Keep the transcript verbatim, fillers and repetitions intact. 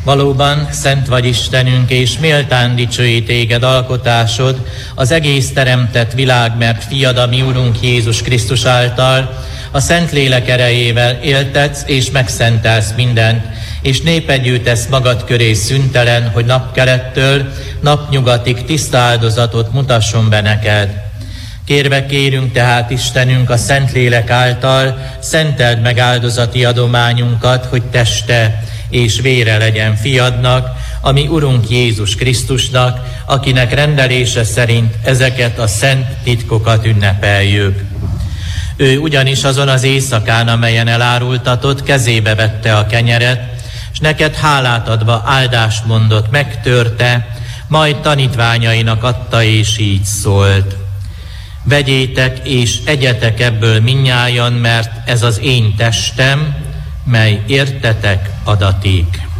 Valóban szent vagy Istenünk, és méltán dicsőít téged alkotásod, az egész teremtett világ, mert fiad, a mi Urunk Jézus Krisztus által, a Szentlélek erejével éltetsz és megszentelsz mindent, és néped gyűjtesz magad köré szüntelen, hogy napkelettől napnyugatig tiszta áldozatot mutasson be neked. Kérve kérünk tehát Istenünk a Szentlélek által, szenteld meg áldozati adományunkat, hogy teste és vére legyen fiadnak, ami Urunk Jézus Krisztusnak, akinek rendelése szerint ezeket a szent titkokat ünnepeljük. Ő ugyanis azon az éjszakán, amelyen elárultatott, kezébe vette a kenyeret, s neked hálát adva áldást mondott, megtörte, majd tanítványainak adta, és így szólt: vegyétek és egyetek ebből mindnyájan, mert ez az én testem, mely értetek adatik.